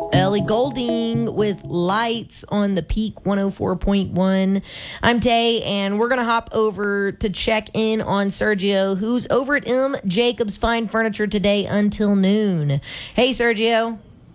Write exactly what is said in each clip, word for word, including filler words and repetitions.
Ellie Golding with Lights on the Peak one oh four point one. I'm Tay, and we're going to hop over to check in on Sergio, who's over at M. Jacobs Fine Furniture today until noon. Hey, Sergio.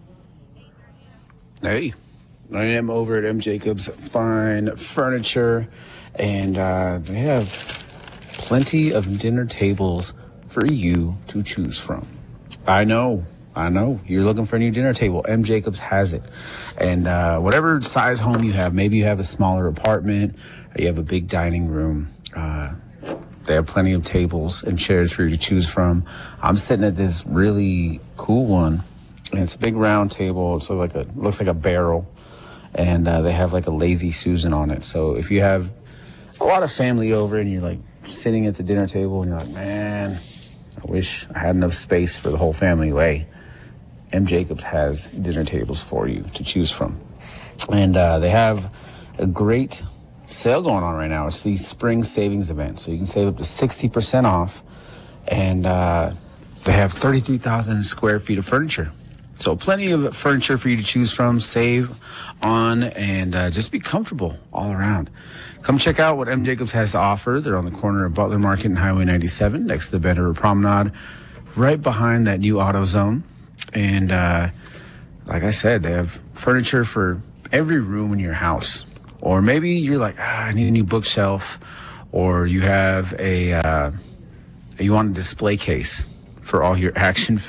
Hey, I am over at M. Jacobs Fine Furniture, and uh, they have plenty of dinner tables for you to choose from. I know. I know you're looking for a new dinner table. M. Jacobs has it. And uh, whatever size home you have, maybe you have a smaller apartment, or you have a big dining room, uh, they have plenty of tables and chairs for you to choose from. I'm sitting at this really cool one, and it's a big round table. It's like a looks like a barrel, and uh, they have like a lazy Susan on it. So if you have a lot of family over and you're like sitting at the dinner table and you're like, man, I wish I had enough space for the whole family. Way. M. Jacobs has dinner tables for you to choose from. And uh, they have a great sale going on right now. It's the spring savings event. So you can save up to sixty percent off. And uh, they have thirty-three thousand square feet of furniture. So plenty of furniture for you to choose from, save on, and uh, just be comfortable all around. Come check out what M. Jacobs has to offer. They're on the corner of Butler Market and Highway ninety-seven, next to the Bend River Promenade, right behind that new AutoZone. And uh, like I said, they have furniture for every room in your house. Or maybe you're like, ah, I need a new bookshelf. Or you have a, uh, you want a display case for all your action